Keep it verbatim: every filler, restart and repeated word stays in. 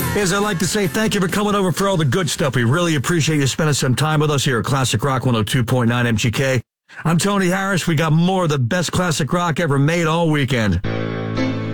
As I'd like to say, thank you for coming over for all the good stuff. We really appreciate you spending some time with us here at Classic Rock one oh two point nine M G K. I'm Tony Harris. We got more of the best classic rock ever made all weekend.